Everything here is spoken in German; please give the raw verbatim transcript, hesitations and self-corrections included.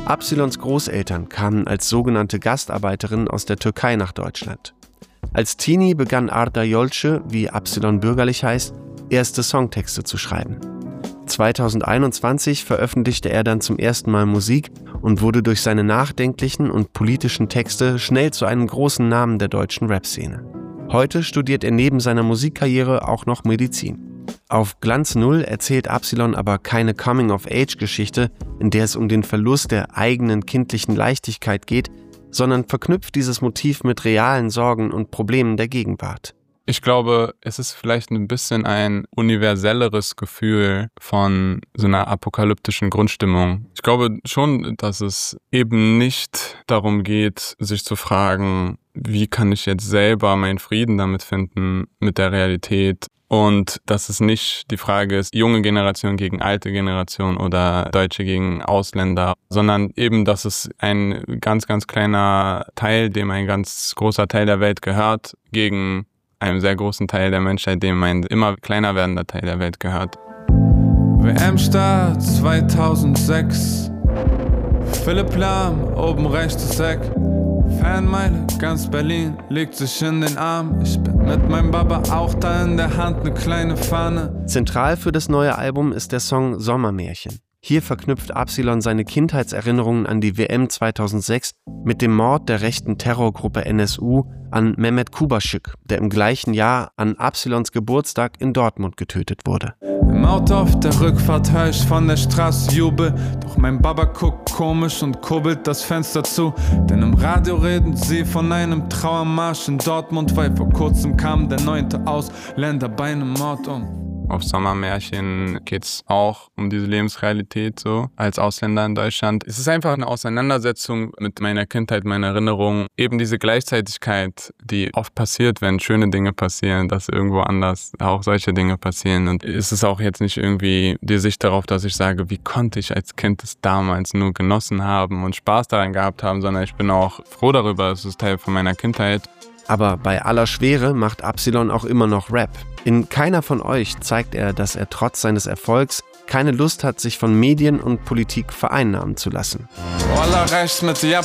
Absilons Großeltern kamen als sogenannte Gastarbeiterin aus der Türkei nach Deutschland. Als Teenie begann Arda Yolce, wie Absilon bürgerlich heißt, erste Songtexte zu schreiben. zweitausendeinundzwanzig veröffentlichte er dann zum ersten Mal Musik und wurde durch seine nachdenklichen und politischen Texte schnell zu einem großen Namen der deutschen Rap-Szene. Heute studiert er neben seiner Musikkarriere auch noch Medizin. Auf Glanz Null erzählt Absilon aber keine Coming-of-Age-Geschichte, in der es um den Verlust der eigenen kindlichen Leichtigkeit geht, sondern verknüpft dieses Motiv mit realen Sorgen und Problemen der Gegenwart. Ich glaube, es ist vielleicht ein bisschen ein universelleres Gefühl von so einer apokalyptischen Grundstimmung. Ich glaube schon, dass es eben nicht darum geht, sich zu fragen, wie kann ich jetzt selber meinen Frieden damit finden, mit der Realität. Und dass es nicht die Frage ist, junge Generation gegen alte Generation oder Deutsche gegen Ausländer, sondern eben, dass es ein ganz, ganz kleiner Teil, dem ein ganz großer Teil der Welt gehört, gegen einem sehr großen Teil der Menschheit, dem ein immer kleiner werdender Teil der Welt gehört. W M-Start zweitausendsechs, Philipp Lahm, oben rechtes Eck, Fanmeile, ganz Berlin legt sich in den Arm. Ich bin mit meinem Baba auch da, in der Hand eine kleine Fahne. Zentral für das neue Album ist der Song Sommermärchen. Hier verknüpft Absilon seine Kindheitserinnerungen an die W M zweitausendsechs mit dem Mord der rechten Terrorgruppe N S U an Mehmet Kubaschik, der im gleichen Jahr an Absilons Geburtstag in Dortmund getötet wurde. Im Auto auf der Rückfahrt hör ich von der Straße Jubel, doch mein Baba guckt komisch und kurbelt das Fenster zu. Denn im Radio reden sie von einem Trauermarsch in Dortmund, weil vor kurzem kam der neunte Ausländer bei einem Mord um. Auf Sommermärchen geht es auch um diese Lebensrealität so als Ausländer in Deutschland. Es ist einfach eine Auseinandersetzung mit meiner Kindheit, meiner Erinnerung. Eben diese Gleichzeitigkeit, die oft passiert, wenn schöne Dinge passieren, dass irgendwo anders auch solche Dinge passieren. Und es ist auch jetzt nicht irgendwie die Sicht darauf, dass ich sage, wie konnte ich als Kind das damals nur genossen haben und Spaß daran gehabt haben, sondern ich bin auch froh darüber, es ist Teil von meiner Kindheit. Aber bei aller Schwere macht Absilon auch immer noch Rap. In Keiner von euch zeigt er, dass er trotz seines Erfolgs keine Lust hat, sich von Medien und Politik vereinnahmen zu lassen. Wallah rechts mit, ja